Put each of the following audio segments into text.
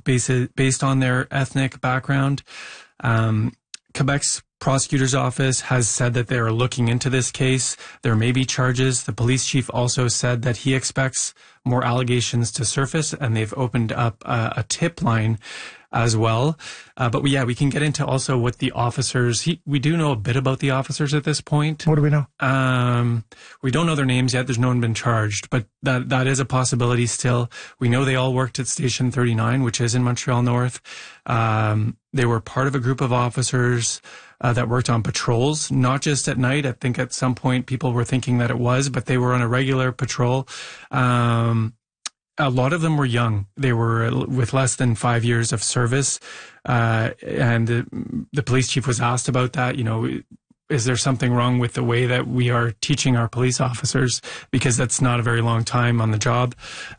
based on their ethnic background. Quebec's prosecutor's office has said that they are looking into this case. There may be charges. The police chief also said that he expects more allegations to surface, and they've opened up a tip line as well. But we can get into also what the officers, we do know a bit about the officers at this point. What do we know? We don't know their names yet. There's no one been charged, but that is a possibility still. We know they all worked at Station 39, which is in Montreal North. They were part of a group of officers that worked on patrols, not just at night. I think at some point people were thinking that it was, but they were on a regular patrol. A lot of them were young. They were with less than 5 years of service. And the police chief was asked about that. You know, is there something wrong with the way that we are teaching our police officers? Because that's not a very long time on the job.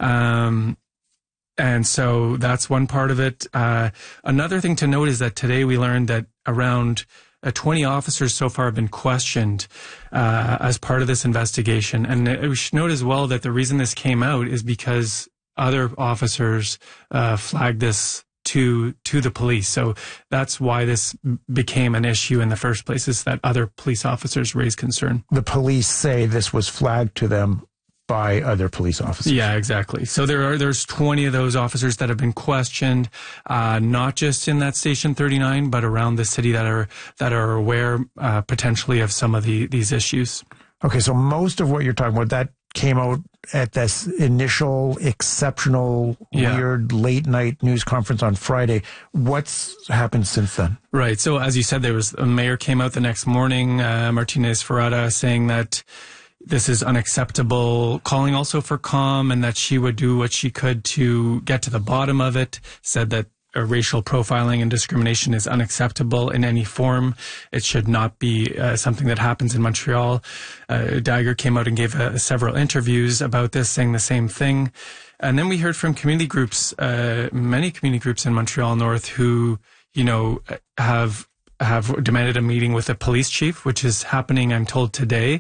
And so that's one part of it. Another thing to note is that today we learned that around 20 officers so far have been questioned as part of this investigation. And we should note as well that the reason this came out is because other officers flagged this to the police. So that's why this became an issue in the first place, is that other police officers raised concern. The police say this was flagged to them by other police officers. Yeah, exactly. So there's 20 of those officers that have been questioned, not just in that Station 39, but around the city that are aware potentially of some of these issues. Okay, so most of what you're talking about, that came out at this initial exceptional, weird late night news conference on Friday. What's happened since then? Right. So as you said, there was a mayor came out the next morning, Martinez Ferrada, saying that this is unacceptable, calling also for calm, and that she would do what she could to get to the bottom of it. Said that racial profiling and discrimination is unacceptable in any form. It should not be something that happens in Montreal. Dagger came out and gave several interviews about this, saying the same thing. And then we heard from community groups, many community groups in Montreal North who, you know, have demanded a meeting with the police chief, which is happening, I'm told, today.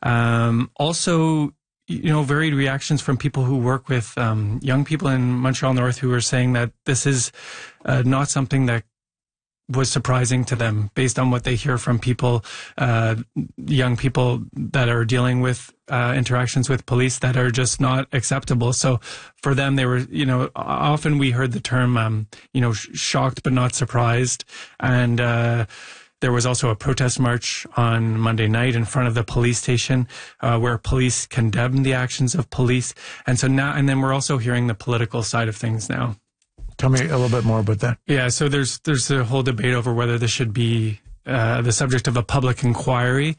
Also, you know, varied reactions from people who work with young people in Montreal North who are saying that this is not something that was surprising to them based on what they hear from people, young people that are dealing with interactions with police that are just not acceptable. So for them, they were, you know, often we heard the term, you know, shocked but not surprised. And there was also a protest march on Monday night in front of the police station, where police condemned the actions of police. And so now, and then we're also hearing the political side of things now. Tell me a little bit more about that. Yeah, so there's a whole debate over whether this should be the subject of a public inquiry.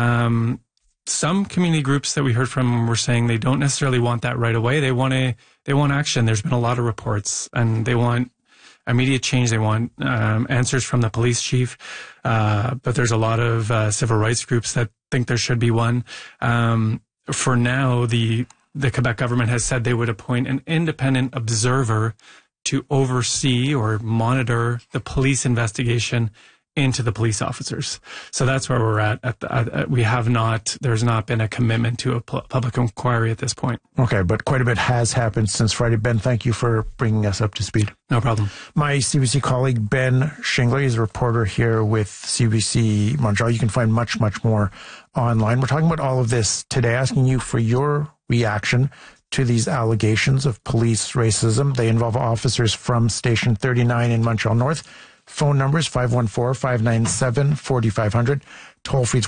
Some community groups that we heard from were saying they don't necessarily want that right away. They want action. There's been a lot of reports, and they want immediate change. They want answers from the police chief. But there's a lot of civil rights groups that think there should be one. For now, the Quebec government has said they would appoint an independent observer to oversee or monitor the police investigation into the police officers. So that's where we're at. There's not been a commitment to a public inquiry at this point. Okay, but quite a bit has happened since Friday. Ben, thank you for bringing us up to speed. No problem. My CBC colleague, Ben Shingler, is a reporter here with CBC Montreal. You can find much, much more online. We're talking about all of this today, asking you for your reaction to these allegations of police racism. They involve officers from Station 39 in Montreal North. Phone numbers 514-597-4500. Toll free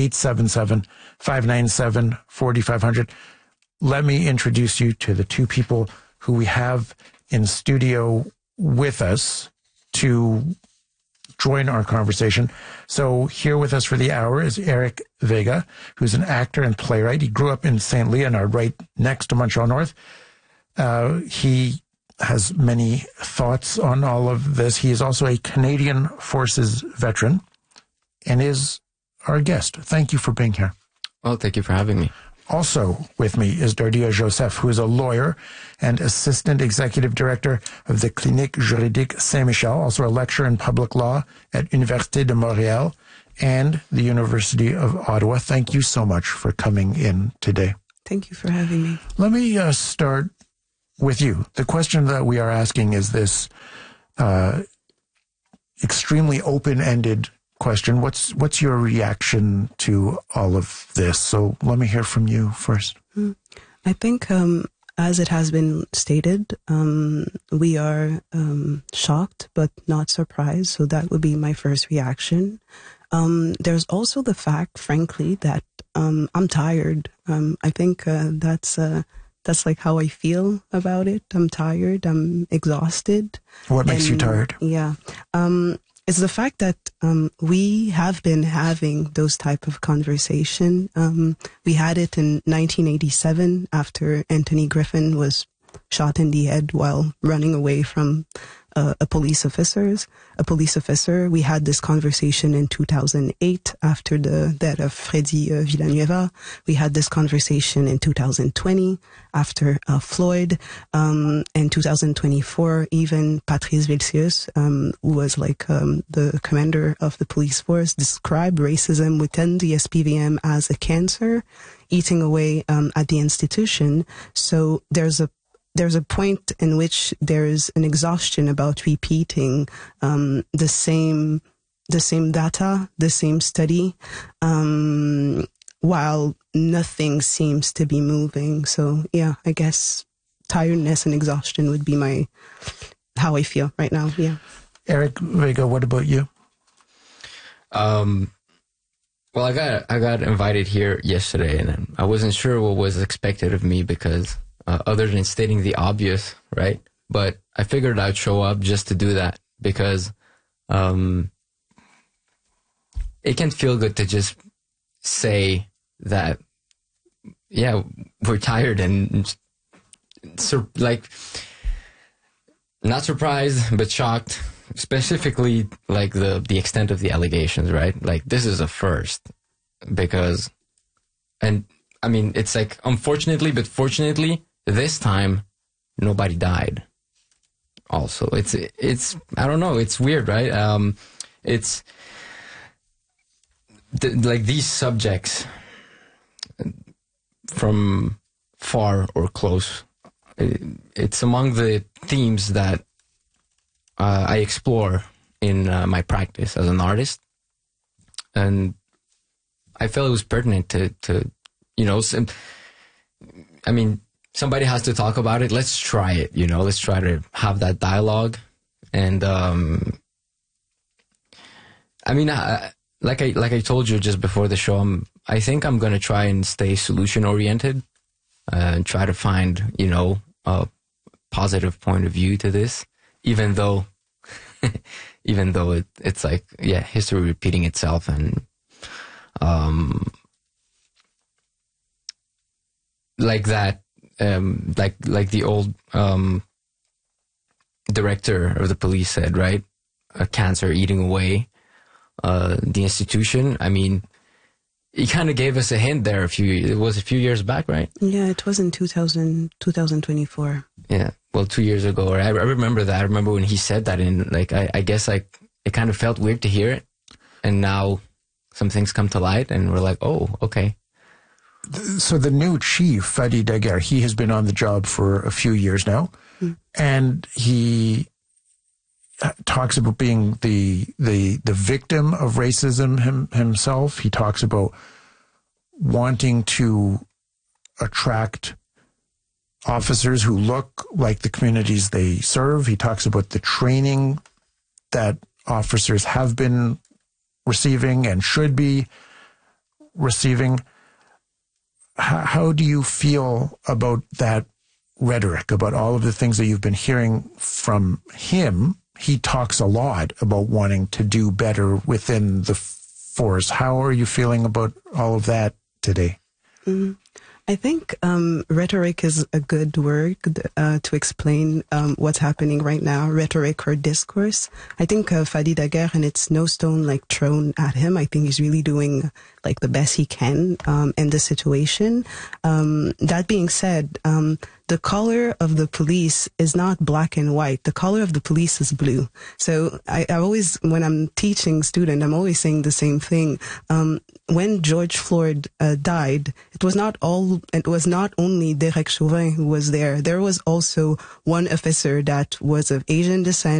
1-877-597-4500. Let me introduce you to the two people who we have in studio with us to join our conversation. So here with us for the hour is Eric Vega, who's an actor and playwright. He grew up in St. Leonard, right next to Montreal North. He has many thoughts on all of this. He is also a Canadian Forces veteran and is our guest. Thank you for being here. Well, thank you for having me. Also with me is Dardia Joseph, who is a lawyer and Assistant Executive Director of the Clinique Juridique Saint-Michel, also a lecturer in public law at Université de Montréal and the University of Ottawa. Thank you so much for coming in today. Thank you for having me. Let me start with you. The question that we are asking is this extremely open-ended question. What's your reaction to all of this? So let me hear from you first. I think, as it has been stated, we are shocked but not surprised. So that would be my first reaction. There's also the fact, frankly, that I'm tired. I think that's like how I feel about it. I'm tired. I'm exhausted. What makes you tired? Yeah. It's the fact that we have been having those type of conversation. We had it in 1987 after Anthony Griffin was shot in the head while running away from a police officer. We had this conversation in 2008 after the death of Freddy Villanueva. We had this conversation in 2020 after Floyd. In 2024, even Patrice Vilsius, who was like the commander of the police force, described racism within the SPVM as a cancer eating away at the institution. So there's a point in which there's an exhaustion about repeating the same data, the same study, while nothing seems to be moving. So yeah, I guess tiredness and exhaustion would be how I feel right now. Yeah. Eric Vega, what about you? Well, I got invited here yesterday, and I wasn't sure what was expected of me because. Other than stating the obvious, right? But I figured I'd show up just to do that because it can feel good to just say that, yeah, we're tired and not surprised, but shocked, specifically like the extent of the allegations, right? Like this is a first because, and I mean, it's like unfortunately, but fortunately, this time, nobody died. Also, it's I don't know. It's weird, right? It's like these subjects from far or close. It's among the themes that I explore in my practice as an artist, and I felt it was pertinent to I mean. Somebody has to talk about it. Let's try it, let's try to have that dialogue. And, I mean, like I told you just before the show, I think I'm going to try and stay solution oriented and try to find, a positive point of view to this, even though it's like, yeah, history repeating itself. And, like that, like the old director of the police said, right? A cancer eating away the institution. I mean, he kind of gave us a hint there. It was a few years back, right? Yeah, it was in 2024. Yeah, well, 2 years ago. I remember that. I remember when he said that, and like I guess like it kind of felt weird to hear it, and now some things come to light, and we're like, oh, okay. So the new chief, Fadi Daguerre, he has been on the job for a few years now, and he talks about being the victim of racism himself. He talks about wanting to attract officers who look like the communities they serve. He talks about the training that officers have been receiving and should be receiving. How do you feel about that rhetoric, about all of the things that you've been hearing from him? He talks a lot about wanting to do better within the force. How are you feeling about all of that today? I think rhetoric is a good word to explain what's happening right now, rhetoric or discourse. I think Fadi Daguerre, and it's no stone like thrown at him. I think he's really doing like the best he can in this situation. That being said, the color of the police is not black and white. The color of the police is blue. So I always, when I'm teaching students, I'm always saying the same thing. When George Floyd died, it was not only Derek Chauvin who was there. There was also one officer that was of Asian descent,